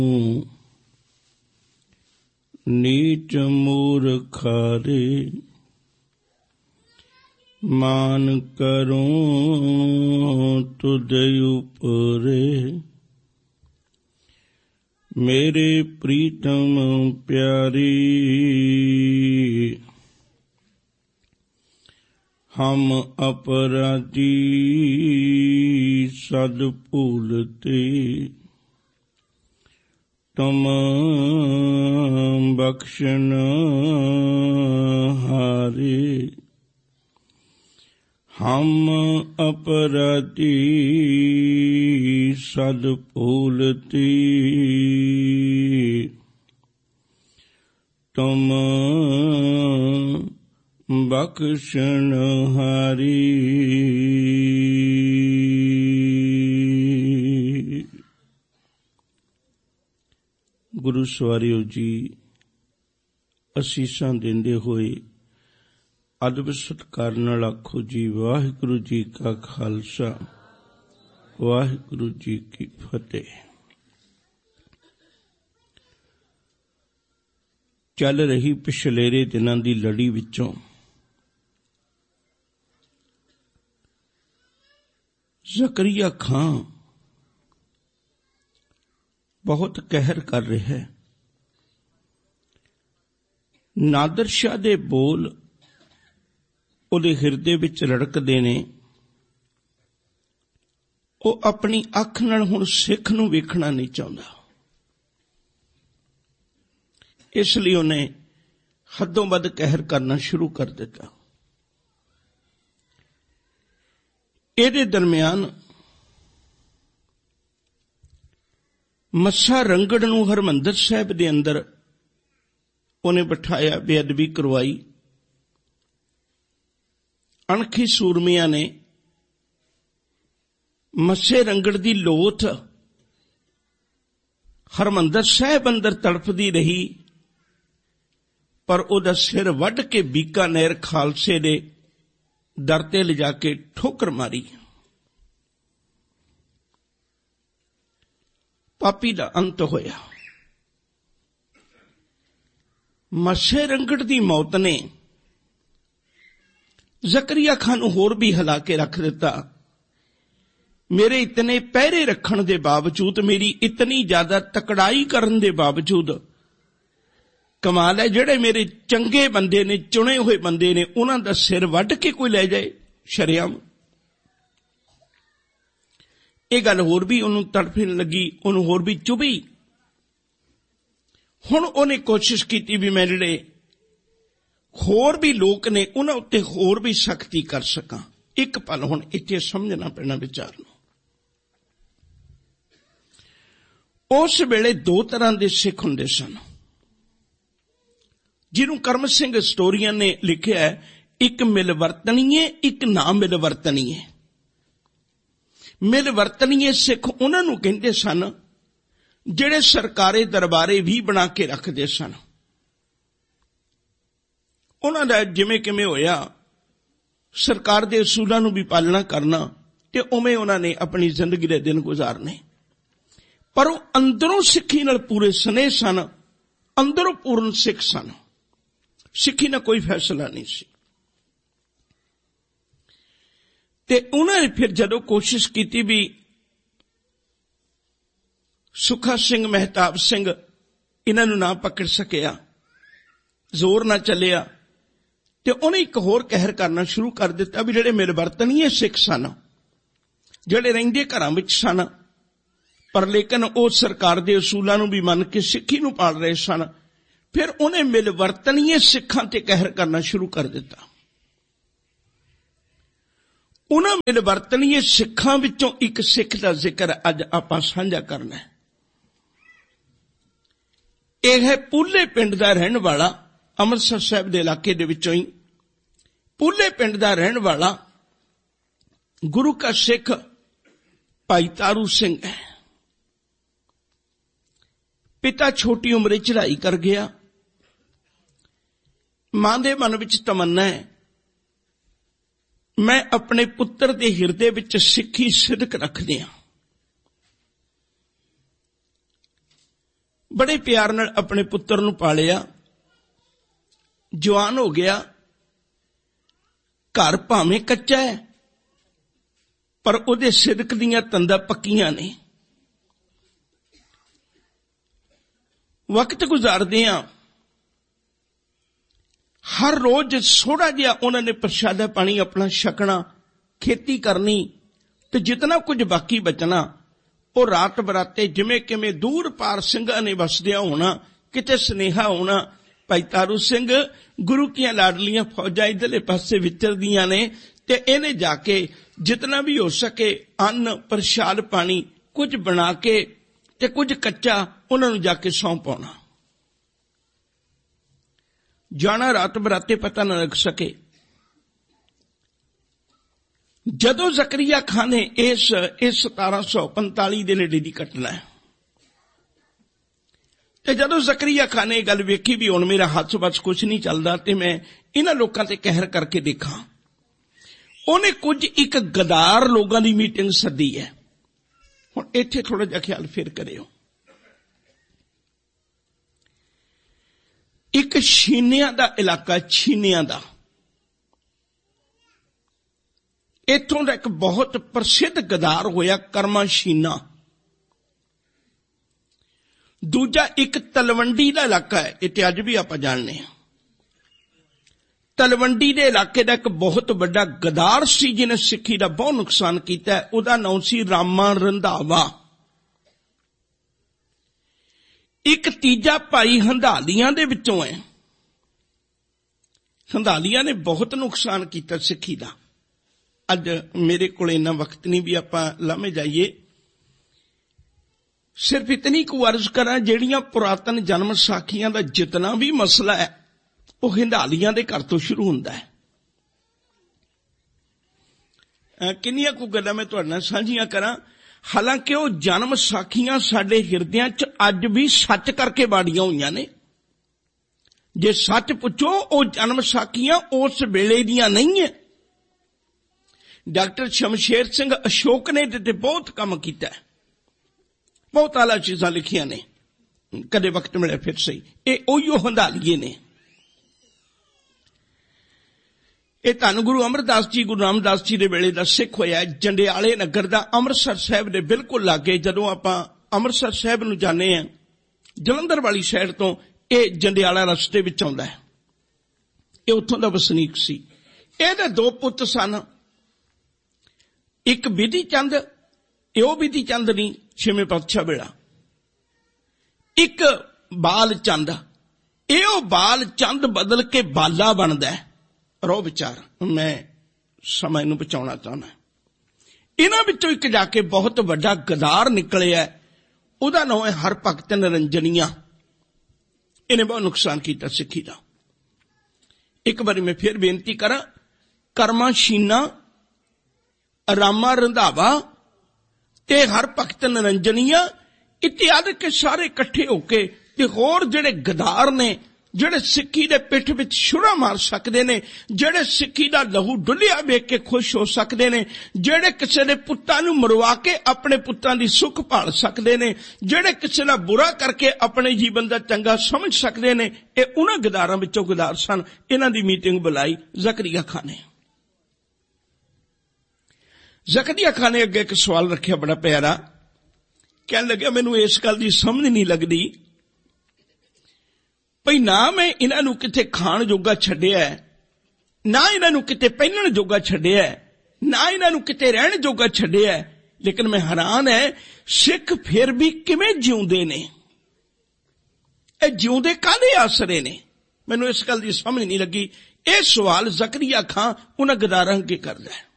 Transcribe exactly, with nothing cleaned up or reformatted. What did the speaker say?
नीच मूर्खारे मान करूं तुझ उपरे। मेरे प्रीतम प्यारी हम अपराधी सद भूलते। तुम बख्शन हारे हम अपराधी सद भूलते। तुम बख्शन हारी। गुरु सवारियो जी, असीसां देंदे होए अदब सत्कार नाल आखो जी वाहिगुरु जी का खालसा वाहिगुरु जी की फतेह। चल रही पिछलेरे दिनां दी लड़ी विचों ज़करिया खां बहुत कहर कर रहा है। नादर शाह दे बोल उहदे हिरदे विच रड़कदे ने। वो अपनी अख नाल हुण सिख नूं वेखना नहीं चाहुंदा, इसलिए उन्हें हदों वध कहर करना शुरू कर दिता। इहदे दरम्यान मस्सा रंगड़ नूं हरमंदर साहिब दे अंदर उन्हें बिठाया, बेअदबी करवाई। अणखी सूरमियां ने मस्से रंगड़ दी लोथ हरमंदर साहिब अंदर तड़पदी रही, पर उहदा सिर वढ़ के बीकानेर खालसे दे दर ते ले जाके ठोकर मारी। पापी दा अंत होया। मस्से रंगड़ दी मौत ने ज़करिया खान नूं होर भी हिला के रख दिता। मेरे इतने पहरे रखण दे बावजूद, मेरी इतनी ज्यादा तकड़ाई करन दे बावजूद, कमाल है जेड़े मेरे चंगे बंदे ने, चुने हुए बंदे ने, उन्हां दा सिर वढ़ के कोई ले जाए शरेआम। ये गल होर भी उन्होंने तड़फन लगी, उन्होंने होर भी चुभी। हुण उन्हें कोशिश की भी मैं जिहड़े होर भी लोग ने उन्हां उत्ते होर भी सख्ती कर सकां। एक पल हुण इत्थे समझना पैना विचार नूं। उस वेले दो तरह के सिख हुंदे सन, जिन्हों करम सिंह स्टोरियन ने लिखिया है, एक मिलवरतनीए एक ना मिलवरतनीए। मिलवरतनीए सिख उन्हां नूं कहिंदे सन जिहड़े सरकारे दरबारे भी बना के रखते सन। उन्हां दा जिवें किवें होया सरकार दे असूलां नूं भी पालना करना ते उवें उन्हां ने अपनी जिंदगी दे दिन गुजारने। पर वो अंदरों सिक्खी नाल पूरे स्नेह सन, अंदरों पूर्ण सिख सन। सिक्खी नाल कोई फैसला नहीं सी। ते उन्होंने फिर जदों कोशिश की भी सुखा सिंह महताब सिंह इन्हां नूं ना पकड़ सकिया, जोर ना चलिया, ते उन्हें एक होर कहर करना शुरू कर दिता भी जिहड़े मिलवरतनीए सिख सन, जिहड़े रहिंदे घरां विच सन, पर लेकिन वो सरकार दे असूलां नूं भी मन के सिक्खी नूं पाल रहे सन। फिर उन्हें मिलवरतनीए सिखां ते कहर करना शुरू कर दिता। उन्हां मिलवरतनीए सिखां विचों एक सिख दा जिक्र अज आपां साझा करना है। यह है पूले पिंड दा रहण वाला, अमृतसर साहिब दे इलाके दे विचों ही पूले पिंड दा रहण वाला गुरु का सिख भाई तारू सिंह है। पिता छोटी उम्र चढ़ाई कर गया। मां दे मन विच तमन्ना है मैं अपने पुत्र दे हिरदे विच सिक्खी सिदक रख दियां। बड़े प्यार नाल अपने पुत्र नूं पालिया, जवान हो गया। घर भावें कच्चा है पर उहदे सिदक दीयां तंदां पक्कियां ने। वक्त गुजारदे हां, हर रोज थोड़ा जिहा उन्होंने प्रशादा पानी अपना छकना, खेती करनी, तो जितना कुछ बाकी बचना वो रात बराते जिमें किमें दूर पार ਸਿੰਘਾਂ ने वसदिया होना, किते सुनेहा होना भाई तारू सिंह गुरु की लाडलियां फौजा इधरले पासे विचरदियां ने, ते इन्हें जाके जितना भी हो सके अन्न प्रशाद पानी कुछ बना के ते कुछ कच्चा उन्होंने जाके सौंप पाउणा। जाना रात बराते पता न लग सके। जदों ज़करिया खां ने इस इस सतारह सौ पंताली के नेड़े की घटना है, ते जदों ज़करिया खां ने गल वेखी भी हुण मेरा हथ बस कुछ नहीं चलता ते मैं इन्हां लोकां ते कहर करके देखा, उन्हें कुछ एक गदार लोगों की मीटिंग सदी है। हुण इत्थे थोड़ा जिहा ख्याल फिर करियो। एक छीनिया का इलाका, छीनिया का, इथों का एक बहुत प्रसिद्ध गदार होया कर्मा शीना। दूजा एक तलवंडी का इलाका है, इत्थे अज भी आप जानने हैं। तलवंडी के इलाके का एक बहुत बड़ा गदार सी जिन्हें सिक्खी का बहुत नुकसान किया, उहदा नाम सी रामा रंधावा। एक तीजा भाई हंधालियां दे विचों है। हंधालियां ने बहुत नुकसान किया सिक्खी का। अज मेरे को इन्ना वक्त नहीं भी आपां लामे जाइए, सिर्फ इतनी को अर्ज करा, जिहड़ियां पुरातन जन्म साखियां का जितना भी मसला है वह हंधालियां दे घर तो शुरू हुंदा है। किन्नियां को गल्लां मैं तुहाडे नाल साझीआं करां। हालांकि वह जन्म साखियां साडे हिरदियां च अज भी सच करके बाड़ियां होईयां ने। जे सच पुछो वह जन्म साखियां उस वेले दियां नहीं है। डॉक्टर शमशेर सिंह अशोक ने ते बहुत काम किया है, बहुत आला चीजां लिखियां ने, कदे वक्त मिले फिर सही। ये उहियो हंधालीए ने। ਇਹ ਧੰਨ गुरु अमरदास जी गुरु रामदास जी के वेले का सिख होया, जंडियाले नगर का अमृतसर साहब के बिल्कुल लागे। जदों आपां अमृतसर साहब नूं जाने हैं जलंधर वाली साइड तो ये जंडियाला रस्ते विच आउंदा है। ये उत्थों दा वसनीक सी। इहदे दो पुत्त सन, एक बिधि चंद, यो बिधि चंद नहीं छेवें पातशाह वेला, एक बाल चंद। यो बाल चंद बदल के बाला बनदा है। रो विचार मैं समय नूं बचाउणा चाहना। इन्हां विचों एक जाके बहुत वड्डा गदार निकलिया, उहदा नाम है हर भगत निरंजनिया। इन्हें बहुत नुकसान किया सिक्खी का। एक बारी मैं फिर बेनती करा, कर्मा शीना, रामा रंधावा ते हर भगत निरंजनिया इत्यादि के सारे इकट्ठे होके ते होर जिहड़े गदार ने, ਜਿਹੜੇ ਸਿੱਖੀ ਦੇ ਪਿੱਠ ਵਿੱਚ ਛੁਰਾ ਮਾਰ ਸਕਦੇ ਨੇ, ਜਿਹੜੇ ਸਿੱਖੀ ਦਾ ਲਹੂ ਡੁੱਲਿਆ ਵੇਖ ਕੇ ਖੁਸ਼ ਹੋ ਸਕਦੇ ਨੇ, ਜਿਹੜੇ ਕਿਸੇ ਦੇ ਪੁੱਤਾਂ ਨੂੰ ਮਰਵਾ ਕੇ ਆਪਣੇ ਪੁੱਤਾਂ ਦੀ ਸੁੱਖ ਭਾਲ ਸਕਦੇ ਨੇ, ਜਿਹੜੇ ਕਿਸੇ ਦਾ ਬੁਰਾ ਕਰਕੇ ਆਪਣੇ ਜੀਵਨ ਦਾ ਚੰਗਾ ਸਮਝ ਸਕਦੇ ਨੇ, ਇਹ ਉਹਨਾਂ ਗਦਾਰਾਂ ਵਿੱਚੋਂ ਗਦਾਰ ਸਨ। ਇਹਨਾਂ ਦੀ ਮੀਟਿੰਗ ਬੁਲਾਈ ਜ਼ਕਰੀਆ ਖਾਨ ਨੇ। ਜ਼ਕਰੀਆ ਖਾਨ ਨੇ ਅੱਗੇ ਇੱਕ ਸਵਾਲ ਰੱਖਿਆ ਬੜਾ ਪਿਆਰਾ। ਕਹਿਣ ਲੱਗਿਆ ਮੈਨੂੰ ਇਸ ਗੱਲ ਦੀ ਸਮਝ ਨਹੀਂ ਲੱਗਦੀ ਭਈ ना मैं इन्हां किते खाण जोगा छड्डिया, ना इन्हां किते पहनण जोगा छड्डिया, ना इन्हां किते रहण जोगा छड्डिया, लेकिन मैं हैरान है सिख फिर भी किवें जिउंदे ने। ये जिउंदे काहदे आसरे ने? मैनूं इस गल दी समझ नहीं लगी। यह सवाल ज़करिया खां उन्हां गदारां अगे करदा है।